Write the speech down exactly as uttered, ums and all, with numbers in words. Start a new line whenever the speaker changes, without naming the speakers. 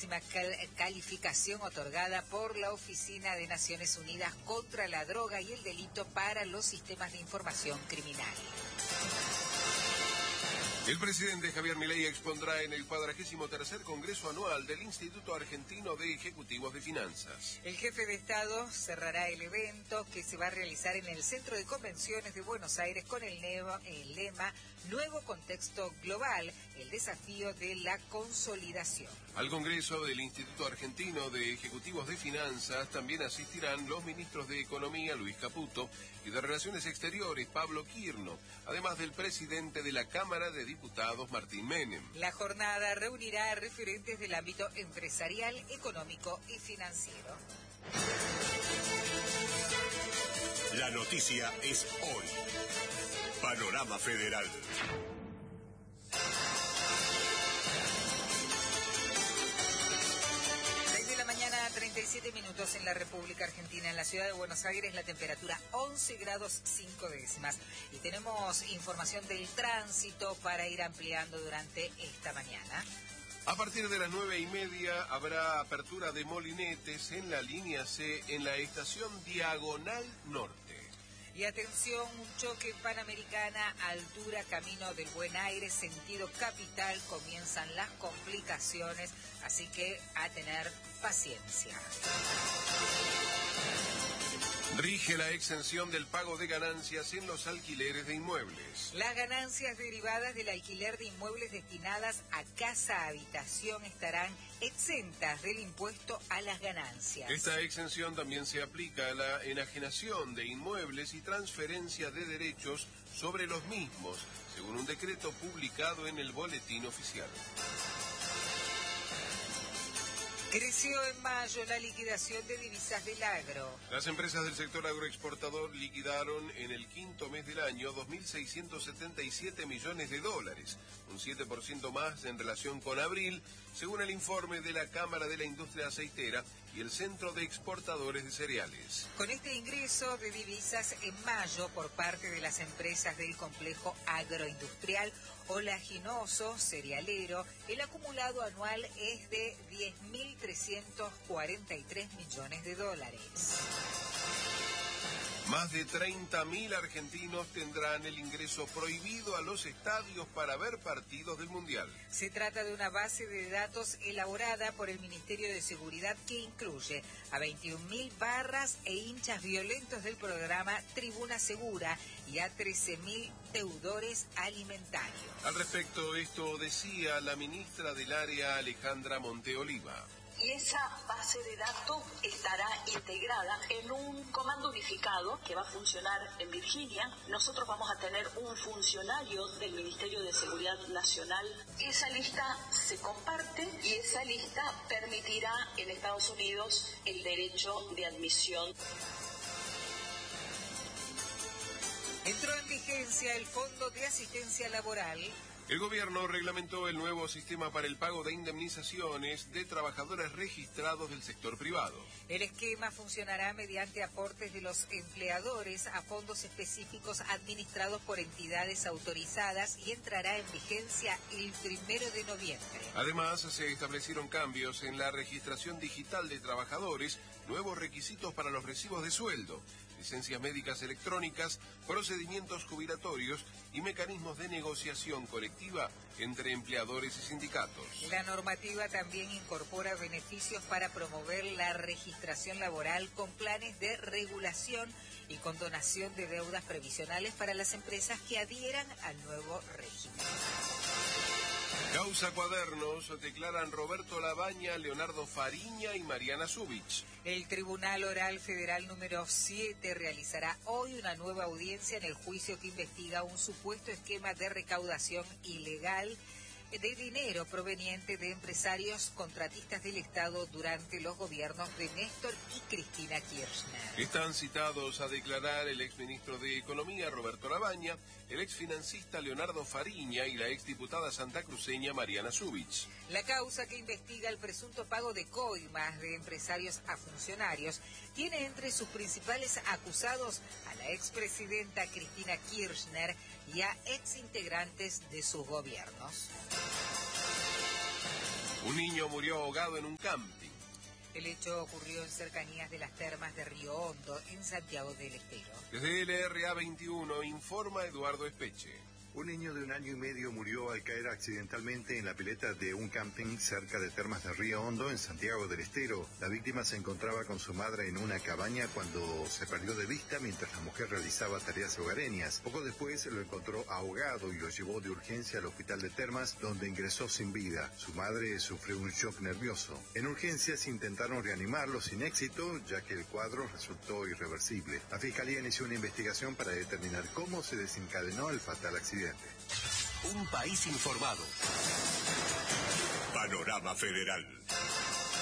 máxima cal calificación otorgada por la Oficina de Naciones Unidas contra la Droga y el Delito para los Sistemas de Información Criminal.
El presidente Javier Milei expondrá en el cuadragésimo tercer Congreso Anual del Instituto Argentino de Ejecutivos de Finanzas.
El jefe de Estado cerrará el evento que se va a realizar en el Centro de Convenciones de Buenos Aires con el, el lema Nuevo Contexto Global, el desafío de la consolidación.
Al Congreso del Instituto Argentino de Ejecutivos de Finanzas también asistirán los ministros de Economía, Luis Caputo, y de Relaciones Exteriores, Pablo Quirno, además del presidente de la Cámara de Diputados, Martín Menem.
La jornada reunirá a referentes del ámbito empresarial, económico y financiero.
La noticia es hoy. Panorama Federal.
treinta y siete minutos en la República Argentina. En la ciudad de Buenos Aires la temperatura once grados cinco décimas. Y tenemos información del tránsito para ir ampliando durante esta mañana.
A partir de las nueve y media habrá apertura de molinetes en la línea C en la estación Diagonal Norte.
Y atención, un choque en Panamericana, altura Camino del Buen Aire, sentido capital, comienzan las complicaciones, así que a tener paciencia.
Rige la exención del pago de ganancias en los alquileres de inmuebles.
Las ganancias derivadas del alquiler de inmuebles destinadas a casa-habitación estarán exentas del impuesto a las ganancias.
Esta exención también se aplica a la enajenación de inmuebles y transferencia de derechos sobre los mismos, según un decreto publicado en el Boletín Oficial.
Creció en mayo la liquidación de divisas del agro.
Las empresas del sector agroexportador liquidaron en el quinto mes del año dos mil seiscientos setenta y siete millones de dólares, un siete por ciento más en relación con abril, según el informe de la Cámara de la Industria Aceitera y el Centro de Exportadores de Cereales.
Con este ingreso de divisas en mayo por parte de las empresas del complejo agroindustrial olaginoso cerealero, el acumulado anual es de diez mil trescientos cuarenta y tres millones de dólares.
Más de treinta mil argentinos tendrán el ingreso prohibido a los estadios para ver partidos del Mundial.
Se trata de una base de datos elaborada por el Ministerio de Seguridad que incluye a veintiún mil barras e hinchas violentos del programa Tribuna Segura y a trece mil deudores alimentarios.
Al respecto, esto decía la ministra del área, Alejandra Monteoliva.
Y esa base de datos estará integrada en un comando unificado que va a funcionar en Virginia. Nosotros vamos a tener un funcionario del Ministerio de Seguridad Nacional. Esa lista se comparte y esa lista permitirá en Estados Unidos el derecho de admisión.
Entró en vigencia el Fondo de Asistencia Laboral.
El gobierno reglamentó el nuevo sistema para el pago de indemnizaciones de trabajadores registrados del sector privado.
El esquema funcionará mediante aportes de los empleadores a fondos específicos administrados por entidades autorizadas y entrará en vigencia el primero de noviembre.
Además, se establecieron cambios en la registración digital de trabajadores, nuevos requisitos para los recibos de sueldo, licencias médicas electrónicas, procedimientos jubilatorios y mecanismos de negociación colectiva entre empleadores y sindicatos.
La normativa también incorpora beneficios para promover la registración laboral con planes de regulación y condonación de deudas previsionales para las empresas que adhieran al nuevo régimen.
Causa Cuadernos declaran Roberto Labaña, Leonardo Fariña y Mariana Zubich.
El Tribunal Oral Federal número siete realizará hoy una nueva audiencia en el juicio que investiga un supuesto esquema de recaudación ilegal de dinero proveniente de empresarios contratistas del Estado durante los gobiernos de Néstor y Cristina Kirchner.
Están citados a declarar el exministro de Economía, Roberto Labaña, el exfinancista Leonardo Fariña y la exdiputada santacruceña Mariana Zubich.
La causa que investiga el presunto pago de coimas de empresarios a funcionarios tiene entre sus principales acusados a la expresidenta Cristina Kirchner y a exintegrantes de sus gobiernos.
Un niño murió ahogado en un camping.
El hecho ocurrió en cercanías de las termas de Río Hondo, en Santiago del Estero.
Desde L R A veintiuno informa Eduardo Espeche.
Un niño de un año y medio murió al caer accidentalmente en la pileta de un camping cerca de Termas de Río Hondo, en Santiago del Estero. La víctima se encontraba con su madre en una cabaña cuando se perdió de vista mientras la mujer realizaba tareas hogareñas. Poco después lo encontró ahogado y lo llevó de urgencia al hospital de Termas, donde ingresó sin vida. Su madre sufrió un shock nervioso. En urgencias intentaron reanimarlo sin éxito, ya que el cuadro resultó irreversible. La Fiscalía inició una investigación para determinar cómo se desencadenó el fatal accidente.
Un país informado. Panorama Federal.